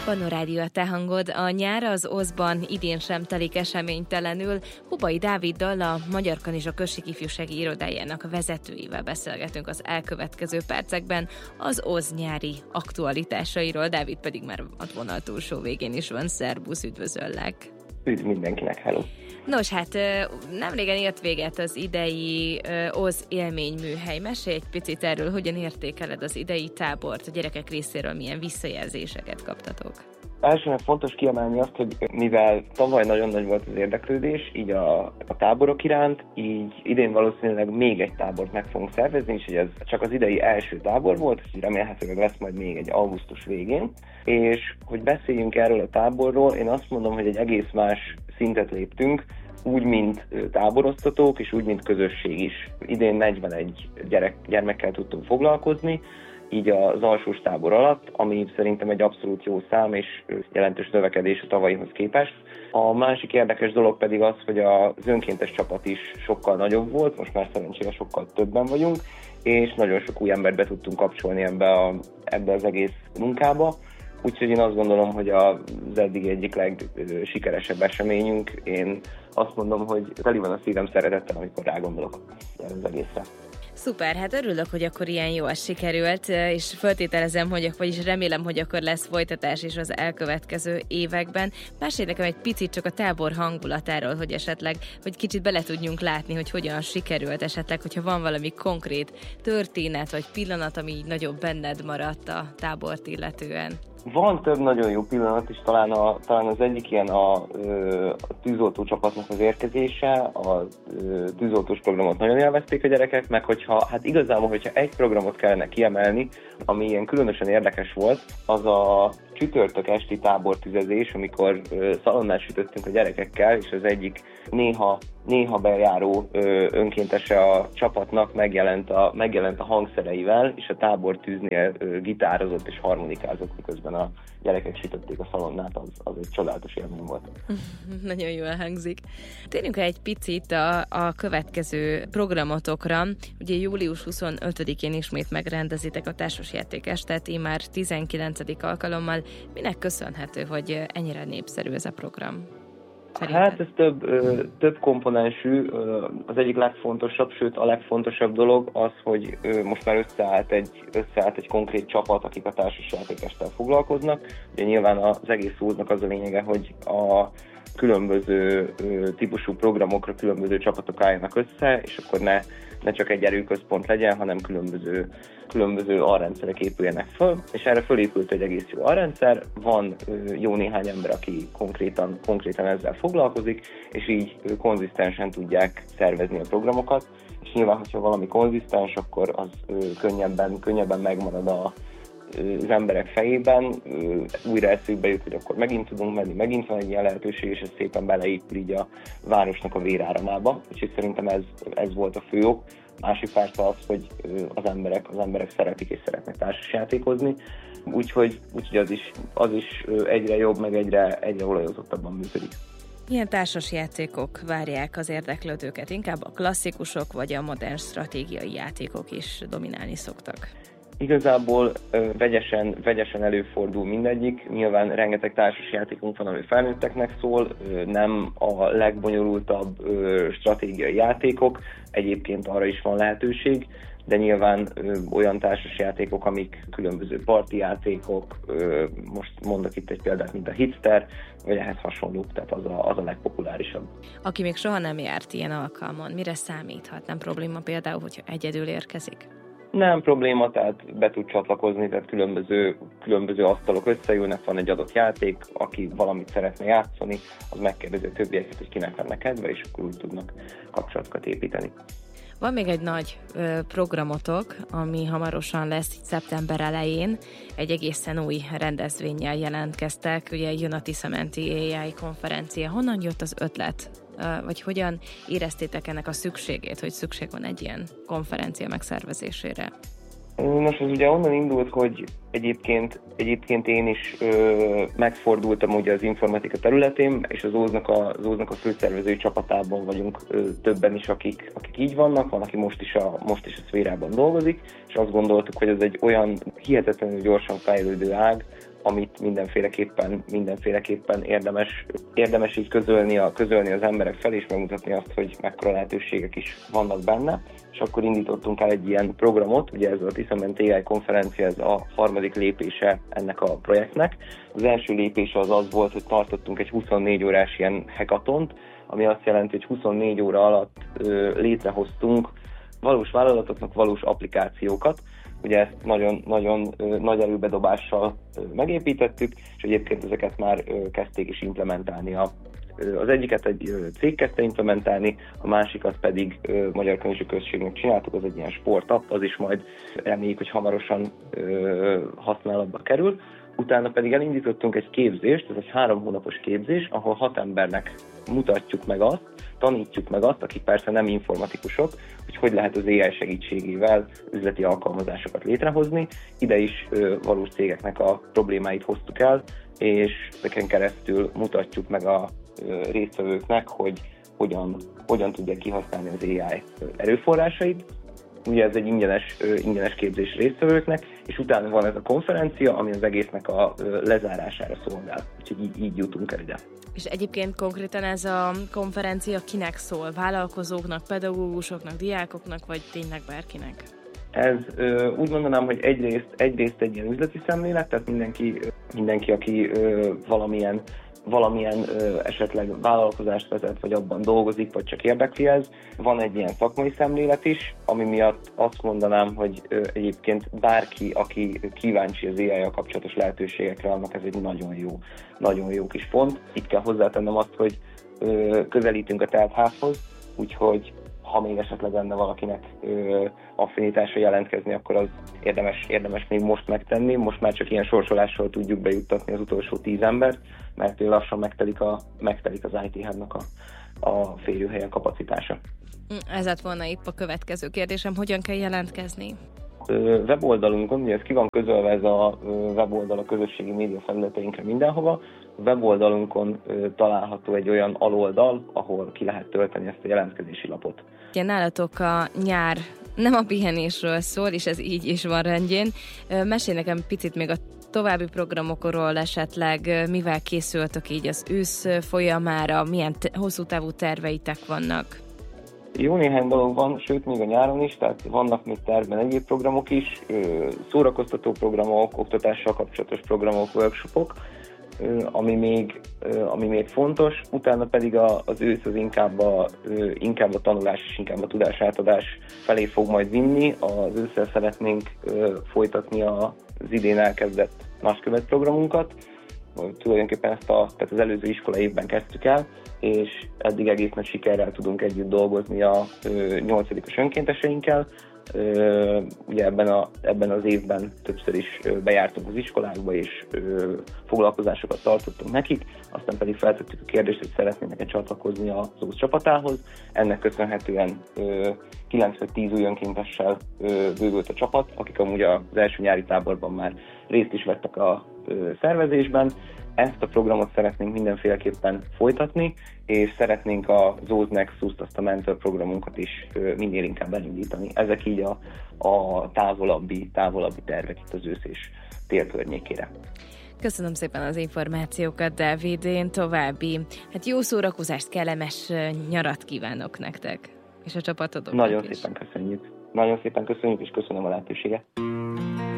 Panno Rádió a te hangod. A nyár az Ózban idén sem telik eseménytelenül. Hubai Dáviddal, a Magyar Kanizsa Község Ifjúsági Irodájának a vezetőivel beszélgetünk az elkövetkező percekben az Óz nyári aktualitásairól. Dávid pedig már a vonal túlsó végén is van. Szerbusz, üdvözöllek! Üdv mindenkinek, hello! Nos, hát nemrégen ért véget az idei Óz élményműhely. Mesélj egy picit erről, hogyan értékeled az idei tábort, a gyerekek részéről milyen visszajelzéseket kaptatok? Elsőnek fontos kiemelni azt, hogy mivel tavaly nagyon nagy volt az érdeklődés, így a táborok iránt, így idén valószínűleg még egy tábort meg fogunk szervezni, és ez csak az idei első tábor volt, és remélhetőleg lesz majd még egy augusztus végén. És hogy beszéljünk erről a táborról, én azt mondom, hogy egy egész más szintet léptünk, úgy, mint táborosztatók, és úgy, mint közösség is. Idén 41 gyermekkel tudtunk foglalkozni, így az alsós tábor alatt, ami szerintem egy abszolút jó szám és jelentős növekedés a tavalyihoz képest. A másik érdekes dolog pedig az, hogy az önkéntes csapat is sokkal nagyobb volt, most már szerencsére sokkal többen vagyunk, és nagyon sok új embert be tudtunk kapcsolni ebbe az egész munkába. Úgyhogy én azt gondolom, hogy az eddig egyik legsikeresebb eseményünk. Én azt mondom, hogy teli van a szívem szeretettel, amikor rágondolok az egészre. Szuper, hát örülök, hogy akkor ilyen jól sikerült, és feltételezem, vagyis remélem, hogy akkor lesz folytatás is az elkövetkező években. Mesélj nekem egy picit csak a tábor hangulatáról, hogy esetleg, hogy kicsit bele tudjunk látni, hogy hogyan sikerült esetleg, hogyha van valami konkrét történet vagy pillanat, ami így nagyobb benned maradt a tábort illetően. Van több nagyon jó pillanat is, talán az egyik ilyen a tűzoltó csapatnak az érkezése, a tűzoltós programot nagyon élvezték a gyerekek, meg hogyha egy programot kellene kiemelni, ami ilyen különösen érdekes volt, az a csütörtök esti tábortüzezés, amikor szalonnát sütöttünk a gyerekekkel, és az egyik néha bejáró önkéntese a csapatnak megjelent a hangszereivel, és a tábortűznél gitározott és harmonikázott, miközben a gyerekek sütötték a szalonnát, az egy csodálatos élmény volt. Nagyon jól hangzik. Térjünk egy picit a következő programotokra. Ugye július 25-én ismét megrendezitek a társasjátékestet, immár 19. alkalommal. Minek köszönhető, hogy ennyire népszerű ez a program? Szerinted? Hát ez több komponensű. Az egyik legfontosabb, sőt a legfontosabb dolog az, hogy most már összeállt egy konkrét csapat, akik a társasjátékestel foglalkoznak. Ugye nyilván az egész útnak az a lényege, hogy a különböző típusú programokra különböző csapatok álljanak össze, és akkor ne csak egy erőközpont legyen, hanem különböző alrendszerek épüljenek föl, és erre fölépült egy egész jó alrendszer, van jó néhány ember, aki konkrétan ezzel foglalkozik, és így konzisztensen tudják szervezni a programokat, és nyilván, hogyha valami konzisztens, akkor az könnyebben megmarad az emberek fejében, újra eszükbe jut, hogy akkor megint tudunk menni, megint van egy ilyen lehetőség, és ez szépen beleépül így a városnak a véráramába, úgyhogy szerintem ez volt a fő ok. Másik persze az, hogy az emberek szeretik és szeretnek társasjátékozni, úgyhogy az is egyre jobb, meg egyre olajozottabban működik. Milyen társasjátékok várják az érdeklődőket? Inkább a klasszikusok vagy a modern stratégiai játékok is dominálni szoktak? Igazából vegyesen előfordul mindegyik. Nyilván rengeteg társasjátékunk van, ami felnőtteknek szól, nem a legbonyolultabb stratégiai játékok, egyébként arra is van lehetőség, de nyilván olyan társasjátékok, amik különböző parti játékok, most mondok itt egy példát, mint a Hitster, vagy ehhez hasonlók, tehát az a legpopulárisabb. Aki még soha nem járt ilyen alkalmon, mire számíthat? Nem probléma például, hogyha egyedül érkezik? Nem probléma, tehát be tud csatlakozni, tehát különböző asztalok összeülnek, van egy adott játék, aki valamit szeretne játszani, az megkérdezi a többieket, hogy kinek lenne kedve, és akkor úgy tudnak kapcsolatokat építeni. Van még egy nagy programotok, ami hamarosan lesz szeptember elején, egy egészen új rendezvénnyel jelentkeztek, ugye Unity Cementi AI konferencia. Honnan jött az ötlet? Vagy hogyan éreztétek ennek a szükségét, hogy szükség van egy ilyen konferencia megszervezésére? Nos, ez ugye onnan indult, hogy egyébként én is megfordultam ugye az informatika területén, és az Óznak a főszervezői csapatában vagyunk többen is, akik így vannak, van, aki most is a szférában dolgozik, és azt gondoltuk, hogy ez egy olyan hihetetlenül gyorsan fejlődő ág, amit mindenféleképpen érdemes így közölni az emberek felé, és megmutatni azt, hogy mekkora lehetőségek is vannak benne. És akkor indítottunk el egy ilyen programot, ugye ez a Tiszament AI konferencia, ez a harmadik lépése ennek a projektnek. Az első lépése az volt, hogy tartottunk egy 24 órás ilyen hackathont, ami azt jelenti, hogy 24 óra alatt létrehoztunk valós vállalatoknak valós applikációkat. Ugye ezt nagyon nagy erőbedobással megépítettük, és egyébként ezeket már kezdték is implementálni. Az egyiket egy cég kezdte implementálni, a másik az pedig Magyar Könyvesi Községnek csináltuk, az egy ilyen sportapp, az is majd reméljük, hogy hamarosan használatba kerül. Utána pedig elindítottunk egy képzést, ez egy 3 hónapos képzés, ahol 6 embernek mutatjuk meg azt, tanítjuk meg azt, akik persze nem informatikusok, hogy lehet az AI segítségével üzleti alkalmazásokat létrehozni. Ide is valós cégeknek a problémáit hoztuk el, és ezeken keresztül mutatjuk meg a résztvevőknek, hogy hogyan tudják kihasználni az AI erőforrásait. Ugye ez egy ingyenes képzés résztvevőknek, és utána van ez a konferencia, ami az egésznek a lezárására szolgál. Úgyhogy így jutunk el ide. És egyébként konkrétan ez a konferencia kinek szól? Vállalkozóknak, pedagógusoknak, diákoknak, vagy tényleg bárkinek? Ez úgy mondanám, hogy egyrészt egy ilyen üzleti szemlélet, tehát mindenki aki valamilyen esetleg vállalkozást vezet, vagy abban dolgozik, vagy csak érdekli ez. Van egy ilyen szakmai szemlélet is, ami miatt azt mondanám, hogy egyébként bárki, aki kíváncsi az AI-jal kapcsolatos lehetőségekre, annak ez egy nagyon jó kis pont. Itt kell hozzátennem azt, hogy közelítünk a teltházhoz, úgyhogy ha még esetleg lenne valakinek affinitása jelentkezni, akkor az érdemes még most megtenni. Most már csak ilyen sorsolással tudjuk bejuttatni az utolsó 10 embert, mert lassan megtelik az IT Hub-nak a férőhelyen kapacitása. Ez lett volna épp a következő kérdésem, hogyan kell jelentkezni? Weboldalunkon, ugye ez ki van közölve ez a weboldal a közösségi média felületeinkre mindenhova. A weboldalunkon található egy olyan aloldal, ahol ki lehet tölteni ezt a jelentkezési lapot. Ugye nálatok a nyár nem a pihenésről szól, és ez így is van rendjén. Mesélj nekem picit még a további programokról, esetleg mivel készültök így az ősz folyamára, milyen hosszú távú terveitek vannak? Jó néhány dolog van, sőt még a nyáron is, tehát vannak még tervben egyéb programok is, szórakoztató programok, oktatással kapcsolatos programok, workshopok, ami még fontos, utána pedig az ősz az inkább a tanulás és inkább a tudásátadás felé fog majd vinni. Az ősszel szeretnénk folytatni az idén elkezdett nagykövet programunkat. Tulajdonképpen tehát az előző iskola évben kezdtük el, és eddig egész nagy sikerrel tudunk együtt dolgozni a 8-as önkénteseinkkel. Ugye ebben az évben többször is bejártunk az iskolákba, és foglalkozásokat tartottunk nekik, aztán pedig feltettük a kérdést, hogy szeretnének csatlakozni az ÓSZ csapatához. Ennek köszönhetően 9 vagy 10 új önkéntessel bővült a csapat, akik amúgy az első nyári táborban már részt is vettek a szervezésben. Ezt a programot szeretnénk mindenféleképpen folytatni, és szeretnénk az ÓSZ Nexus-t, azt a mentor programunkat is minél inkább elindítani. Ezek így a távolabbi tervek itt az ősz és tél környékére. Köszönöm szépen az információkat, Dávid. Én további jó szórakozást, kellemes nyarat kívánok nektek, és a csapatodoknak Nagyon szépen köszönjük. Nagyon szépen köszönjük, és köszönöm a lehetőséget.